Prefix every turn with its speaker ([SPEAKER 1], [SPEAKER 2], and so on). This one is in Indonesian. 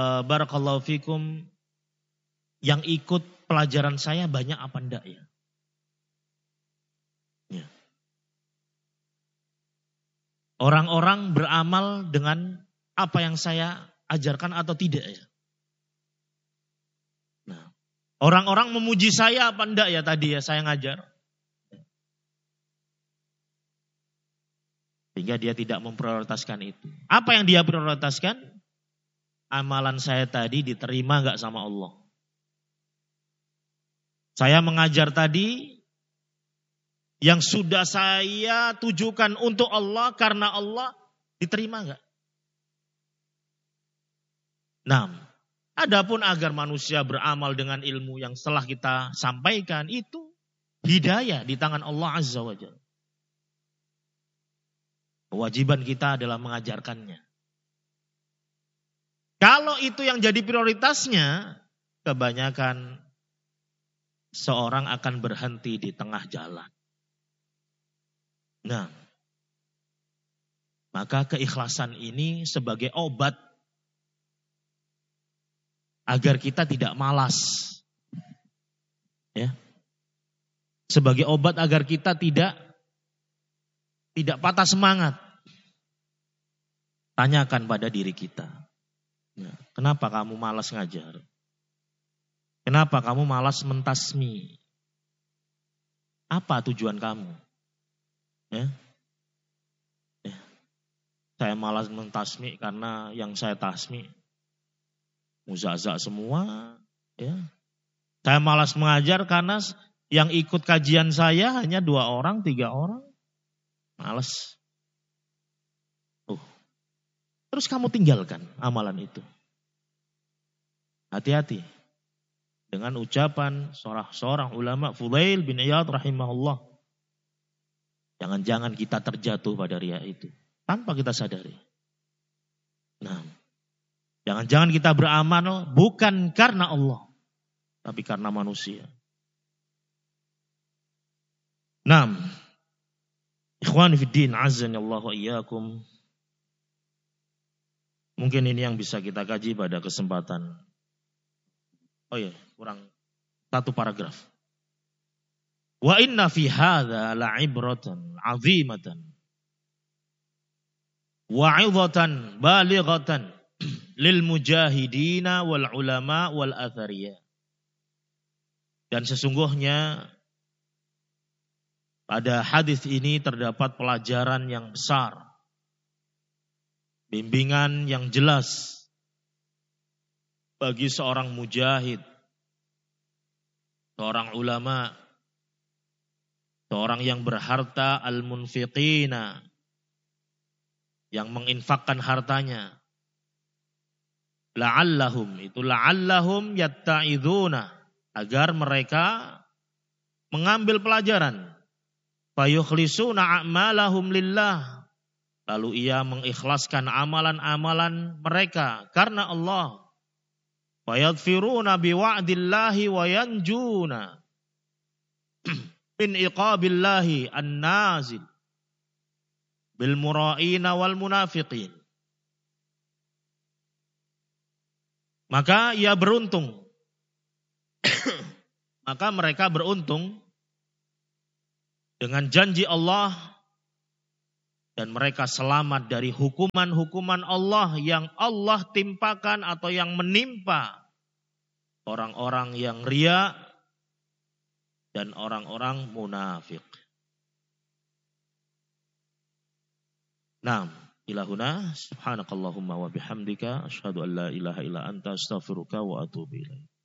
[SPEAKER 1] Barakallahu fikum, yang ikut pelajaran saya banyak apa enggak ya? Ya. Orang-orang beramal dengan apa yang saya ajarkan atau tidak ya? Nah, orang-orang memuji saya apa enggak ya tadi ya saya ngajar? Sehingga dia tidak memprioritaskan itu. Apa yang dia prioritaskan? Amalan saya tadi diterima enggak sama Allah? Saya mengajar tadi yang sudah saya tujukan untuk Allah karena Allah, diterima enggak? Nah, adapun agar manusia beramal dengan ilmu yang setelah kita sampaikan itu hidayah di tangan Allah Azza wa Jalla. Kewajiban kita adalah mengajarkannya. Kalau itu yang jadi prioritasnya, kebanyakan seorang akan berhenti di tengah jalan. Nah, maka keikhlasan ini sebagai obat agar kita tidak malas. Ya. Sebagai obat agar kita tidak patah semangat. Tanyakan pada diri kita. Ya, kenapa kamu malas ngajar? Kenapa kamu malas mentasmi? Apa tujuan kamu? Ya. Ya. Saya malas mentasmi karena yang saya tasmi muzazak semua. Ya. Saya malas mengajar karena yang ikut kajian saya hanya 2 orang, 3 orang. Malas. Terus kamu tinggalkan amalan itu. Hati-hati dengan ucapan seorang ulama Fudail bin Iyad rahimahullah. Jangan-jangan kita terjatuh pada riya itu tanpa kita sadari. Nah, jangan-jangan kita beramal bukan karena Allah, tapi karena manusia. Nah, ikhwani fiddin azza Allah wa iyyakum. Mungkin ini yang bisa kita kaji pada kesempatan. Oh iya, kurang 1 paragraf. Wa inna fi hadza la'ibratan 'azimatan wa 'idhatan balighatan lil mujahidina wal ulama wal athariyah. Dan sesungguhnya pada hadis ini terdapat pelajaran yang besar. Bimbingan yang jelas bagi seorang mujahid, seorang ulama, seorang yang berharta al-munfiqina, yang menginfakkan hartanya. La'allahum yatta'iduna, agar mereka mengambil pelajaran. Fayukhlisuna a'malahum lillah. Lalu ia mengikhlaskan amalan-amalan mereka karena Allah. Fayadfiruna biwa'dillahi wa yanjuna min iqabillahi an-nazil bil mura'ina wal munafiqin. Maka ia beruntung. Maka mereka beruntung dengan janji Allah. Dan mereka selamat dari hukuman-hukuman Allah yang Allah timpakan atau yang menimpa orang-orang yang riya dan orang-orang munafik. Naam, ilahuna subhanakallahumma wa bihamdika asyhadu an la ilaha illa anta astaghfiruka wa atubu ilaik.